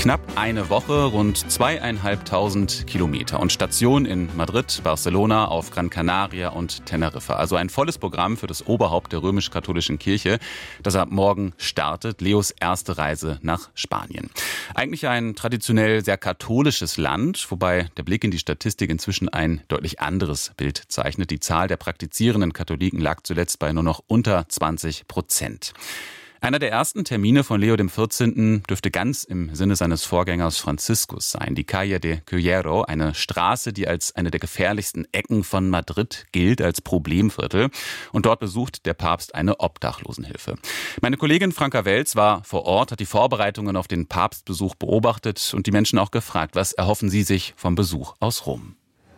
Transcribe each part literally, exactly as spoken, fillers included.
Knapp eine Woche, rund zweieinhalbtausend Kilometer und Station in Madrid, Barcelona, auf Gran Canaria und Teneriffa. Also ein volles Programm für das Oberhaupt der römisch-katholischen Kirche, das ab morgen startet. Leos erste Reise nach Spanien. Eigentlich ein traditionell sehr katholisches Land, wobei der Blick in die Statistik inzwischen ein deutlich anderes Bild zeichnet. Die Zahl der praktizierenden Katholiken lag zuletzt bei nur noch unter zwanzig Prozent. Einer der ersten Termine von Leo dem vierzehnten dürfte ganz im Sinne seines Vorgängers Franziskus sein. Die Calle de Cuyero, eine Straße, die als eine der gefährlichsten Ecken von Madrid gilt, als Problemviertel. Und dort besucht der Papst eine Obdachlosenhilfe. Meine Kollegin Franka Welz war vor Ort, hat die Vorbereitungen auf den Papstbesuch beobachtet und die Menschen auch gefragt, was erhoffen sie sich vom Besuch aus Rom.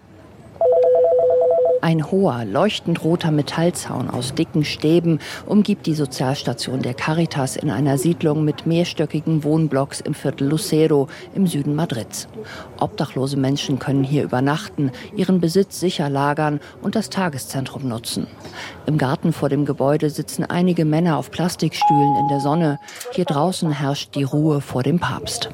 Ein hoher, leuchtend roter Metallzaun aus dicken Stäben umgibt die Sozialstation der Caritas in einer Siedlung mit mehrstöckigen Wohnblocks im Viertel Lucero im Süden Madrids. Obdachlose Menschen können hier übernachten, ihren Besitz sicher lagern und das Tageszentrum nutzen. Im Garten vor dem Gebäude sitzen einige Männer auf Plastikstühlen in der Sonne. Hier draußen herrscht die Ruhe vor dem Papst.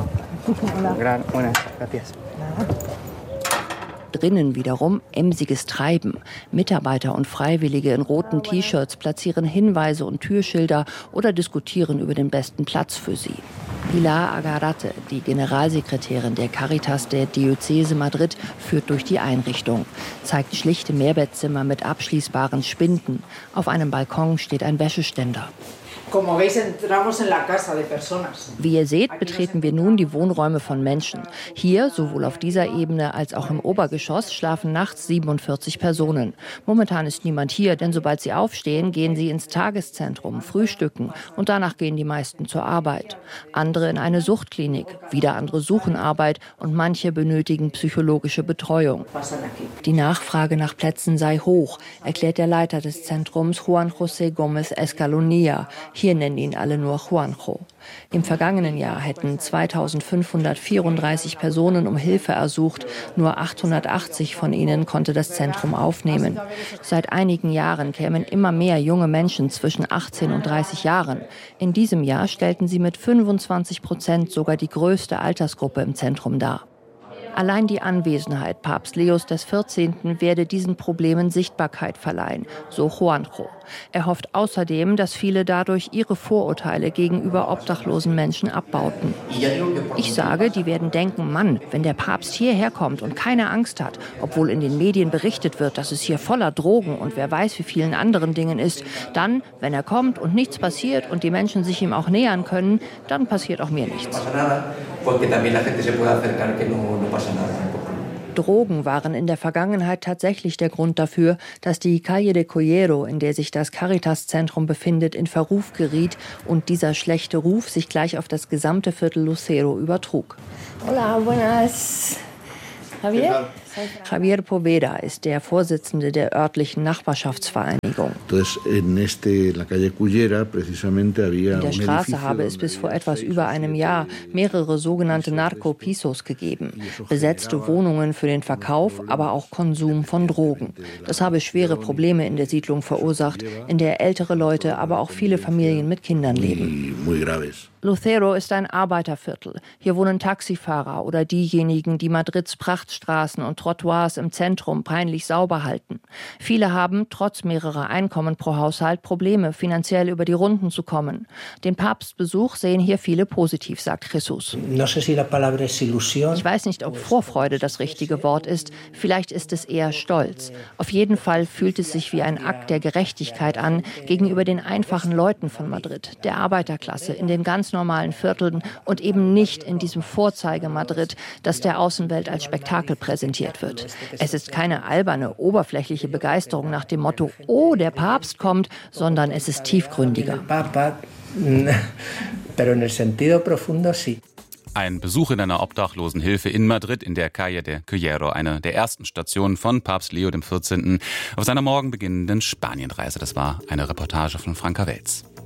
Drinnen wiederum emsiges Treiben. Mitarbeiter und Freiwillige in roten T-Shirts platzieren Hinweise und Türschilder oder diskutieren über den besten Platz für sie. Pilar Agarate, die Generalsekretärin der Caritas der Diözese Madrid, führt durch die Einrichtung, zeigt schlichte Mehrbettzimmer mit abschließbaren Spinden. Auf einem Balkon steht ein Wäscheständer. Wie ihr seht, betreten wir nun die Wohnräume von Menschen. Hier, sowohl auf dieser Ebene als auch im Obergeschoss, schlafen nachts siebenundvierzig Personen. Momentan ist niemand hier, denn sobald sie aufstehen, gehen sie ins Tageszentrum, frühstücken und danach gehen die meisten zur Arbeit. Andere in eine Suchtklinik, wieder andere suchen Arbeit und manche benötigen psychologische Betreuung. Die Nachfrage nach Plätzen sei hoch, erklärt der Leiter des Zentrums Juan José Gómez Escalonilla. Hier nennen ihn alle nur Juanjo. Im vergangenen Jahr hätten zweitausendfünfhundertvierunddreißig Personen um Hilfe ersucht. Nur achthundertachtzig von ihnen konnte das Zentrum aufnehmen. Seit einigen Jahren kämen immer mehr junge Menschen zwischen achtzehn und dreißig Jahren. In diesem Jahr stellten sie mit fünfundzwanzig Prozent sogar die größte Altersgruppe im Zentrum dar. Allein die Anwesenheit Papst Leos des vierzehnten werde diesen Problemen Sichtbarkeit verleihen, so Juanjo. Er hofft außerdem, dass viele dadurch ihre Vorurteile gegenüber obdachlosen Menschen abbauten. Ich sage, die werden denken, Mann, wenn der Papst hierher kommt und keine Angst hat, obwohl in den Medien berichtet wird, dass es hier voller Drogen und wer weiß wie vielen anderen Dingen ist, dann, wenn er kommt und nichts passiert und die Menschen sich ihm auch nähern können, dann passiert auch mir nichts. Drogen waren in der Vergangenheit tatsächlich der Grund dafür, dass die Calle de Cuyero, in der sich das Caritas-Zentrum befindet, in Verruf geriet und dieser schlechte Ruf sich gleich auf das gesamte Viertel Lucero übertrug. Hola, buenas. Javier? Javier Poveda ist der Vorsitzende der örtlichen Nachbarschaftsvereinigung. In der Straße habe es bis vor etwas über einem Jahr mehrere sogenannte Narcopisos gegeben. Besetzte Wohnungen für den Verkauf, aber auch Konsum von Drogen. Das habe schwere Probleme in der Siedlung verursacht, in der ältere Leute, aber auch viele Familien mit Kindern leben. Lucero ist ein Arbeiterviertel. Hier wohnen Taxifahrer oder diejenigen, die Madrids Prachtstraßen und Trottoirs im Zentrum peinlich sauber halten. Viele haben, trotz mehrerer Einkommen pro Haushalt, Probleme, finanziell über die Runden zu kommen. Den Papstbesuch sehen hier viele positiv, sagt Jesus. Ich weiß nicht, ob Vorfreude das richtige Wort ist. Vielleicht ist es eher Stolz. Auf jeden Fall fühlt es sich wie ein Akt der Gerechtigkeit an gegenüber den einfachen Leuten von Madrid, der Arbeiterklasse, in den ganz normalen Vierteln und eben nicht in diesem Vorzeige-Madrid, das der Außenwelt als Spektakel präsentiert wird. Es ist keine alberne, oberflächliche Begeisterung nach dem Motto, oh, der Papst kommt, sondern es ist tiefgründiger. Ein Besuch in einer Obdachlosenhilfe in Madrid in der Calle de Cuyero, eine der ersten Stationen von Papst Leo dem vierzehnten auf seiner morgen beginnenden Spanienreise. Das war eine Reportage von Franka Welz.